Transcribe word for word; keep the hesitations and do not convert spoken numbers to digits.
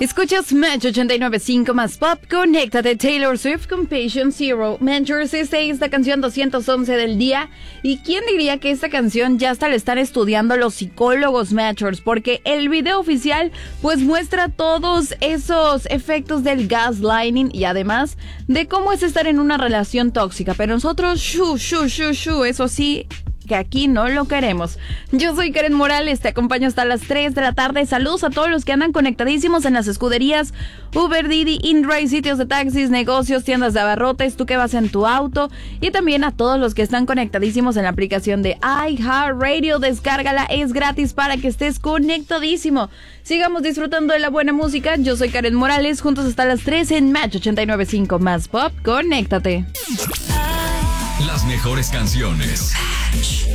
Escuchas Match ochenta y nueve punto cinco más Pop. Conéctate. Taylor Swift con Patient Zero. Mentors, esta es la canción doscientos once del día. ¿Y quién diría que esta canción ya hasta la están estudiando los psicólogos Matchers? Porque el video oficial pues muestra todos esos efectos del gaslighting y además de cómo es estar en una relación tóxica. Pero nosotros, shu, shu, shu, shu, eso sí, que aquí no lo queremos. Yo soy Karen Morales, te acompaño hasta las tres de la tarde. Saludos a todos los que andan conectadísimos en las escuderías Uber, Didi, InDrive, sitios de taxis, negocios, tiendas de abarrotes, tú que vas en tu auto, y también a todos los que están conectadísimos en la aplicación de iHeartRadio. Descárgala, es gratis para que estés conectadísimo. Sigamos disfrutando de la buena música. Yo soy Karen Morales, juntos hasta las tres en Match ochenta y nueve punto cinco más Pop. Conéctate. Las mejores canciones.